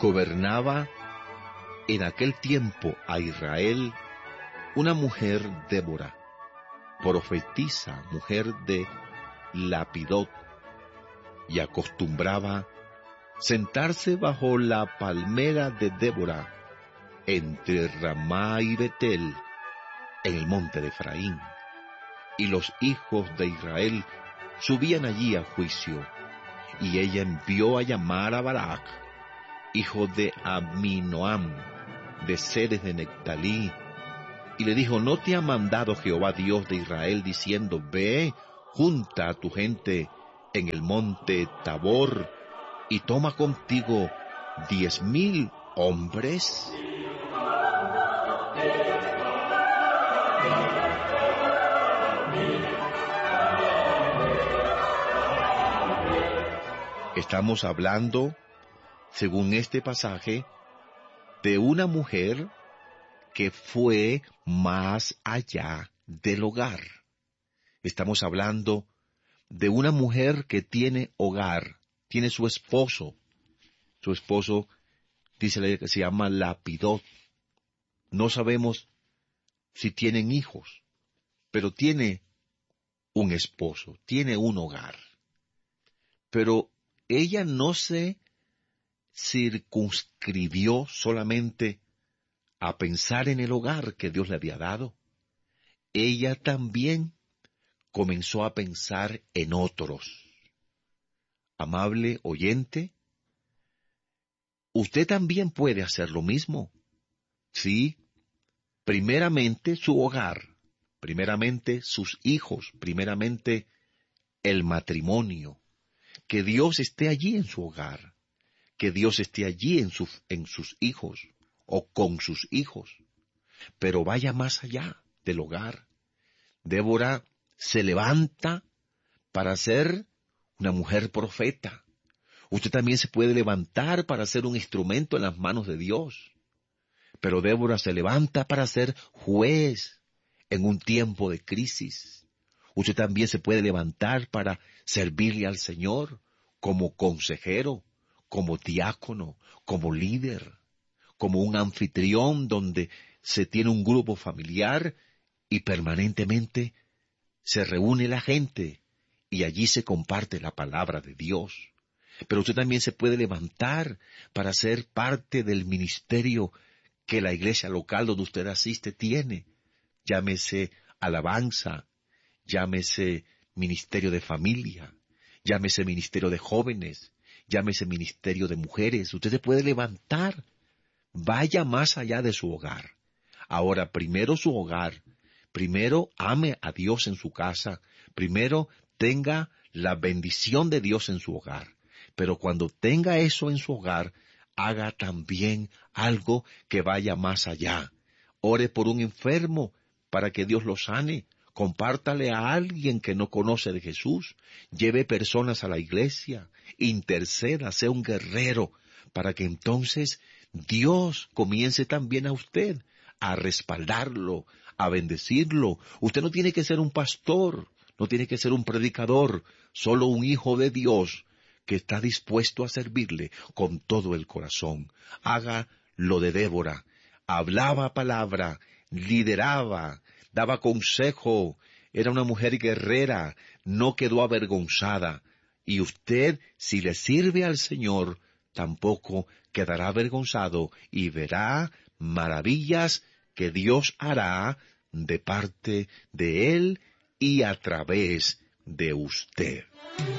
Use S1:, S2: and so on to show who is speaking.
S1: Gobernaba en aquel tiempo a Israel una mujer Débora, profetisa, mujer de Lapidot, y acostumbraba sentarse bajo la palmera de Débora entre Ramá y Betel, en el monte de Efraín. Y los hijos de Israel subían allí a juicio, y ella envió a llamar a Balac, hijo de Abinoam, de Ceres de Nectalí, y le dijo: ¿No te ha mandado Jehová Dios de Israel, diciendo: ve, junta a tu gente en el monte Tabor, y toma contigo 10,000 hombres? Estamos hablando, según este pasaje, de una mujer que fue más allá del hogar. Estamos hablando de una mujer que tiene hogar, tiene su esposo. Su esposo, dice la Biblia, que se llama Lapidot. No sabemos si tienen hijos, pero tiene un esposo, tiene un hogar. Pero ella no se circunscribió solamente a pensar en el hogar que Dios le había dado. Ella también comenzó a pensar en otros. Amable oyente, usted también puede hacer lo mismo. Sí, primeramente su hogar, primeramente sus hijos, primeramente el matrimonio. Que Dios esté allí en su hogar, que Dios esté allí en sus hijos o con sus hijos. Pero vaya más allá del hogar. Débora se levanta para ser una mujer profeta. Usted también se puede levantar para ser un instrumento en las manos de Dios. Pero Débora se levanta para ser juez en un tiempo de crisis. Usted también se puede levantar para servirle al Señor como consejero, como diácono, como líder, como un anfitrión donde se tiene un grupo familiar y permanentemente se reúne la gente y allí se comparte la palabra de Dios. Pero usted también se puede levantar para ser parte del ministerio que la iglesia local donde usted asiste tiene. Llámese alabanza, llámese ministerio de familia, llámese ministerio de jóvenes, llámese ministerio de mujeres. Usted se puede levantar. Vaya más allá de su hogar. Ahora, primero su hogar. Primero ame a Dios en su casa. Primero tenga la bendición de Dios en su hogar. Pero cuando tenga eso en su hogar, haga también algo que vaya más allá. Ore por un enfermo para que Dios lo sane. Compártale a alguien que no conoce de Jesús. Lleve personas a la iglesia. Interceda, sea un guerrero, para que entonces Dios comience también a usted a respaldarlo, a bendecirlo. Usted no tiene que ser un pastor, no tiene que ser un predicador, solo un hijo de Dios que está dispuesto a servirle con todo el corazón. Haga lo de Débora. Hablaba palabra, lideraba, daba consejo, era una mujer guerrera, no quedó avergonzada. Y usted, si le sirve al Señor, tampoco quedará avergonzado y verá maravillas que Dios hará de parte de Él y a través de usted.